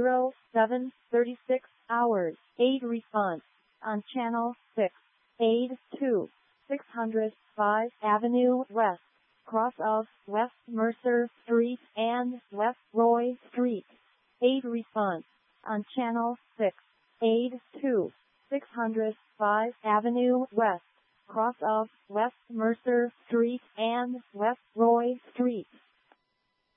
07:36 hours. Aid response on Channel 6. Aid to 605 Avenue West, cross of West Mercer Street and West Roy Street. Aid response on Channel 6. Aid to 605 Avenue West, cross of West Mercer Street and West Roy Street.